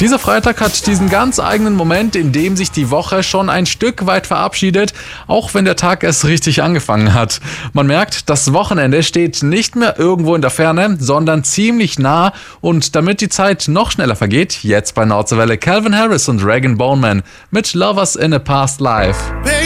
Dieser Freitag hat diesen ganz eigenen Moment, in dem sich die Woche schon ein Stück weit verabschiedet, auch wenn der Tag erst richtig angefangen hat. Man merkt, das Wochenende steht nicht mehr irgendwo in der Ferne, sondern ziemlich nah, und damit die Zeit noch schneller vergeht, jetzt bei Nordseewelle Calvin Harris und Regan Bowman mit Lovers in a Past Life.